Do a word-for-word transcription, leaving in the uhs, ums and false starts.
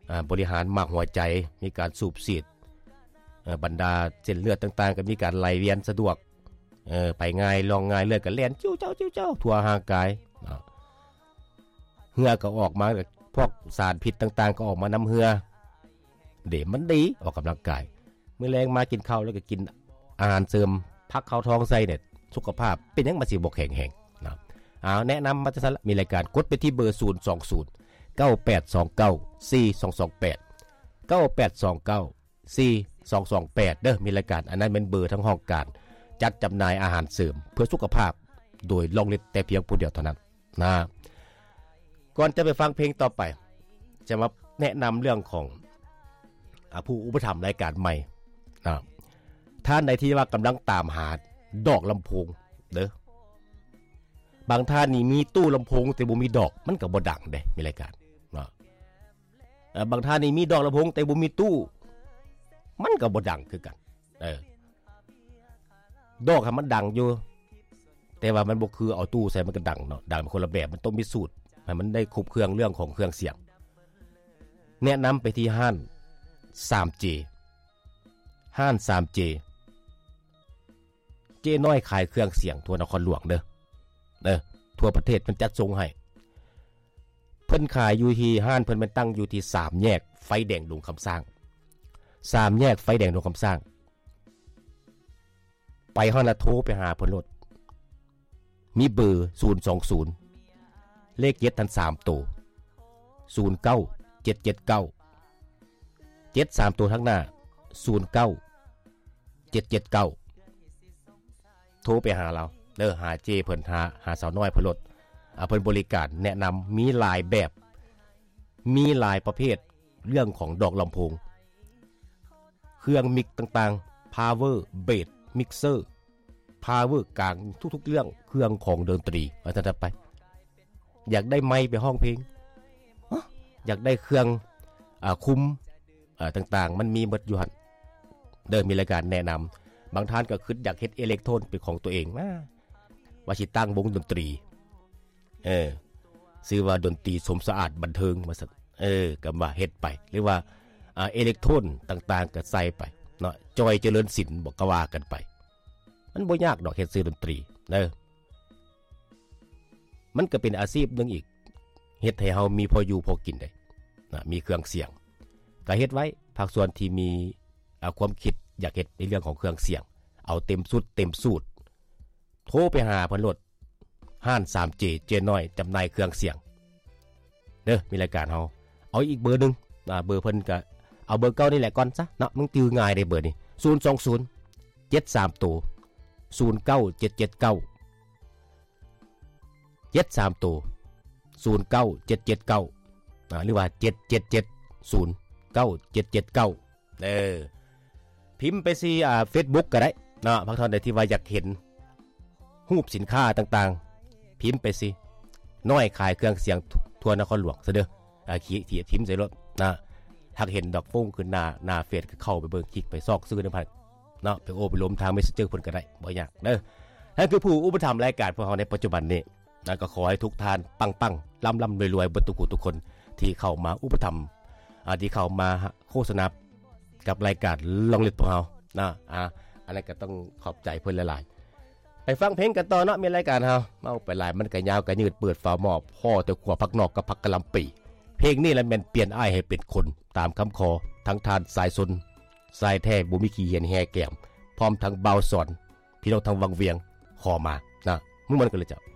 บริหารหมากหัวใจมีการสูบฉีดบรรดาเส้นเลือดต่างๆก็มีการไหลเวียนสะดวกเออไปง่ายลองง่ายเลือดก็แล่นจิ้วเจ้าจิ้วเจ้าทั่วร่างกายเหงื่อก็ออกมาพวกสารพิษต่างๆก็ออกมาน้ำเหงื่อเดี๋ยวมันดีออกกำลังกายมื้อแลงมากินข้าวแล้วก็กินอาหารเสริมพักเข้าท้องใส่เนี่ยสุขภาพเป็นยังมาสิบ่แข็งแรงนะเอาแนะนำมาจะมีรายการกดไปที่เบอร์ศูนย์ สอง ศูนย์ เก้า แปด สอง เก้า สี่ สอง สอง แปด เก้า แปด สอง เก้า สี่ สอง สอง แปดเด้อมีรายการอันนั้นเป็นเบอร์ทั้งห้องการจัดจำหน่ายอาหารเสริมเพื่อสุขภาพโดยลงฤทธิ์แต่เพียงผู้เดียวเท่านั้นนะก่อนจะไปฟังเพลงต่อไปจะมาแนะนำเรื่องของผู้อุปถัมภ์รายการใหม่นะท่านใดที่ว่ากำลังตามหาดอกลำโพงเด้อบางท่านนี่มีตู้ลำโพงแต่บ่มีดอกมันก็บ่ดังเด้มีรายการนะบางท่านนี่มีดอกลำโพงแต่บ่มีตู้มันก็บ่ดังคือกันเออดอกให้มันดังอยู่แต่ว่ามันบ่คือเอาตู้ใส่มันก็ดังเนาะดังเป็นคนละแบบมันต้องมีสูตรให้มันได้ครบเครื่องเรื่องของเครื่องเสียงแนะนำไปที่ห้าน ทรี เจ ห้าน ทรี เจ เจน้อยขายเครื่องเสียงทั่วนครหลวงเด้อเด้อทั่วประเทศมันจัดส่งให้เพิ่นขายอยู่ที่ห้านเพิ่นมันตั้งอยู่ที่สามแยกไฟแดงดงคำสร้างสามแยกไฟแดงดงคำสร้างไปฮอดละโทรไปหาเพิ่นโลดมีเบอร์ศูนย์ สอง ศูนย์เลขเจ็ดทั้งสามตัวศูนย์ เก้า เจ็ด เจ็ด เก้า เจ็ด สามตัวข้างหน้าศูนย์ เก้า เจ็ด เจ็ด เก้าโทรไปหาเราเด้อหาเจเพิ่นหาหาสาวน้อยเพิ่นโลดอ่าเพิ่นบริการแนะนำมีหลายแบบมีหลายประเภทเรื่องของดอกลำโพงเครื่องมิกต่างๆ power bass mixer power กลางทุกๆเรื่องเครื่องของดนตรีว่าจะไปอยากได้ไมค์ไปห้องเพลงอยากได้เครื่องอ่าคุมอ่าต่างๆมันมีหมดอยู่หั่นเด้อมีรายการแนะนำบางท่านก็คิดอยากเฮ็ดอิเล็กโทรนเป็นของตัวเองมาว่าสิตั้งวงดนตรีเออชื่อว่าดนตรีสมสะอาดบันเทิงว่าซั่นเออก็ว่าเฮ็ดไปหรือว่าอ่าอิเล็กโทรนต่างๆก็ใส่ไปเนาะจอยเจริญศิลป์บ่ก็ว่ากันไปมันบ่ยากดอกเฮ็ดซื้อดนตรีเด้อมันก็เป็นอาชีพนึงอีกเฮ็ดให้เฮามีพออยู่พอกินได้นะมีเครื่องเสียงก็เฮ็ดไว้ภาคส่วนที่มีอ่าความคิดอยากเฮ็ดในเรื่องของเครื่องเสียงเอาเต็มสุดเต็มสูตรโทรไปหาเพิ่นโลดห้าน ทรี เจ เจน้อยจำหน่ายเครื่องเสียงเด้อมีรายการเฮาเอาอีกเบอร์นึงอ่าเบอร์เพิ่นก็เอาเบอร์เก่านี่แหละก่อนซะเนาะมึงติวง่ายได้เบอร์นี้ศูนย์ สอง ศูนย์ เจ็ด สามตัวศูนย์ เก้า เจ็ด เจ็ด เก้า เจ็ด สามตัวศูนย์ เก้า เจ็ด เจ็ด เก้าอ่าหรือว่าเจ็ด เจ็ด เจ็ด ศูนย์ เก้า เจ็ด เจ็ด เก้าเด้อพิมพ์ไปสิอ่า Facebook ก็ได้เนาะบางท่านใดที่ว่าอยากเห็นรูปสินค้าต่างๆพิมพ์ไปสิน้อยขายเครื่องเสียงทั่วนครหลวงซะเด้ออ่าขี้ที่พิมพ์ใส่รถนะหากเห็นดอกฟงขึ้นหน้าหน้าเฟซก็เข้าไปเบิ่งคลิกไปซอกซื้อในพันเนาะไปโอไปล้มทาง Messenger เพิ่นก็ได้บ่ยากเด้อนั่นคือผู้อุปถัมภ์รายการพวกเฮาในปัจจุบันนี้นะก็ขอให้ทุกท่านปังๆร่ำๆรวยๆเบิดทุกทุกคนที่เข้ามาอุปถัมภ์อ่าที่เข้ามาโฆษณากับรายการลองเล็ดพวกเฮานะอ่าอันนั้นก็ต้องขอบใจเพิ่นหลายๆไปฟังเพลงกันต่อเนาะมีรายการเฮาเอาไปหลายมันก็ยาวก็ยืดเปิดฝาหม้อพ่อแต่ขวผักนอกกับผักกะหล่ำปีเพลงนี้แหละแม่นเปลี่ยนอ้ายให้เป็นคนตามคำขอทั้งทานสายสนสายแท้บ่มีขี้เหียนแห่แก้มพร้อมทั้งเบาสอนพี่น้องทางวังเวียงขอมานะมึงมันกันเลยจ้ะ